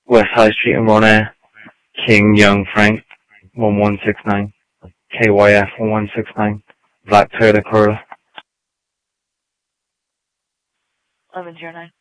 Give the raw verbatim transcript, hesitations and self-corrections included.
West High Street in Runner, King Young Frank, one one six nine, K Y F one one six nine, Black Taylor Curl. eleven zero nine.